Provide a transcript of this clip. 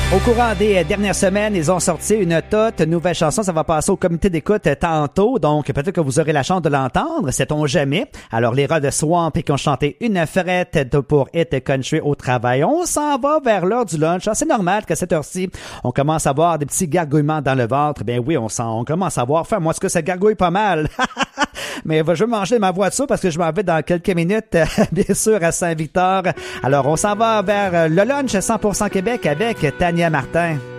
Au courant des dernières semaines, ils ont sorti une toute nouvelle chanson. Ça va passer au comité d'écoute tantôt, donc peut-être que vous aurez la chance de l'entendre, sait-on jamais. Alors, les Rats de Swamp qui ont chanté une frette pour Hit Country au travail. On s'en va vers l'heure du lunch. C'est normal qu'à cette heure-ci, on commence à avoir des petits gargouillements dans le ventre. Ben oui, on commence à voir. Enfin, moi, est-ce que ça gargouille pas mal? Mais je vais manger ma voiture parce que je m'en vais dans quelques minutes, bien sûr, à Saint-Victor. Alors, on s'en va vers le lunch 100% Québec avec Tania Martin.